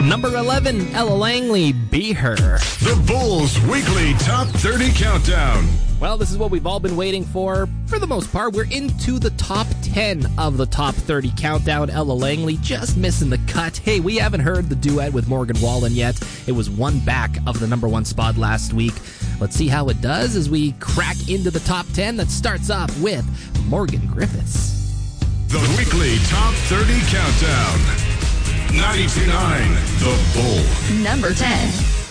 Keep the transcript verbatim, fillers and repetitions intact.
Number eleven, Ella Langley, Be Her. The Bulls Weekly Top thirty Countdown. Well, this is what we've all been waiting for. For the most part, we're into the top ten of the top thirty countdown. Ella Langley just missing the cut. Hey, we haven't heard the duet with Morgan Wallen yet. It was one back of the number one spot last week. Let's see how it does as we crack into the top ten. That starts off with Morgan Griffiths. The Weekly Top thirty Countdown. ninety-two point nine The Bull. Number ten.